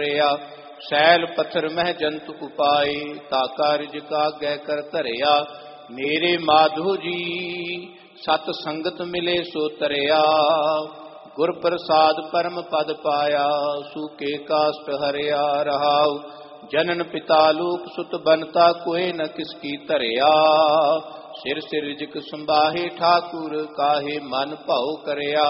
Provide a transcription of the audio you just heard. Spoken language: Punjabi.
ਸੈਲ ਪੱਥਰ ਮਹਿ ਜੰਤ ਉਪਾਏ, ਤਾਕਾ ਰਿਜਕ ਆਗੈ ਕਰ ਧਰਿਆ। ਮੇਰੇ ਮਾਧੋ ਜੀ ਸਤ ਸੰਗਤ ਮਿਲੇ ਸੋ ਤਰਿਆ, ਗੁਰ ਪ੍ਰਸਾਦ ਪਰਮ ਪਦ ਪਾਇਆ। ਸੂਕੇ ਕਾਸ਼ਟ ਹਰਿਆ ਰਹਾਉ, ਜਨਨ ਪਿਤਾ ਲੋਕ ਸੁਤ ਬਨਤਾ ਕੋਏ ਨ ਕਿਸ ਕੀ ਧਰਿਆ। ਸਿਰ ਸਿਰ ਰਿਜਕ ਸੰਭਾਹੇ ਠਾਕੁਰ, ਕਾਹੇ ਮਨ ਭਾਉ ਕਰਿਆ।